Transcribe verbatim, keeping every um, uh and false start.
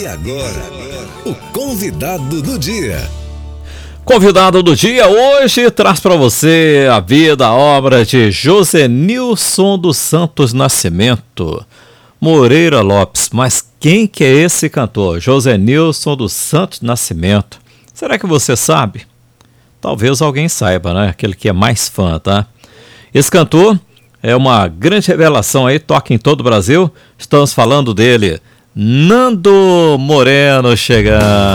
agora, o convidado do dia. Convidado do dia hoje traz para você a vida, a obra de Josenilson dos Santos Nascimento Moreira Lopes. Mas quem que é esse cantor? Josenilson dos Santos Nascimento. Será que você sabe? Talvez alguém saiba, né? Aquele que é mais fã, tá? Esse cantor é uma grande revelação aí, toca em todo o Brasil. Estamos falando dele, Nando Moreno chegando.